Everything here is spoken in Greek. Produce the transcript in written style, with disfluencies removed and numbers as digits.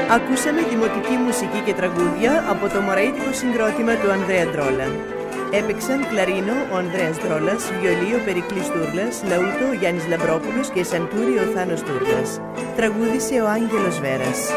Ακούσαμε δημοτική μουσική και τραγούδια από το μωραΐτικο συγκρότημα του Ανδρέα Ντρόλα. Έπαιξαν κλαρίνο ο Ανδρέας Ντρόλας, βιολί ο Περικλής Τούρλας, λαούτο ο Γιάννης Λαμπρόπουλος και σαντούρι ο Θάνος Τούρλας. Τραγούδισε ο Άγγελος Βέρας.